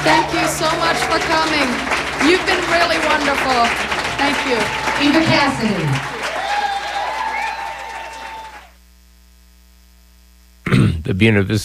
Thank you so much for coming. You've been really wonderful. Thank you. Eva Cassidy. The beauty of this